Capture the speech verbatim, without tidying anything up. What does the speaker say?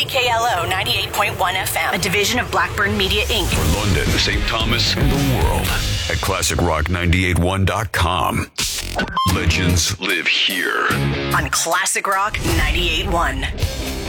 C K L O ninety-eight point one F M, a division of Blackburn Media, Incorporated. For London, Saint Thomas, and the world at classic rock nine eight one dot com. Legends live here On Classic Rock ninety-eight point one.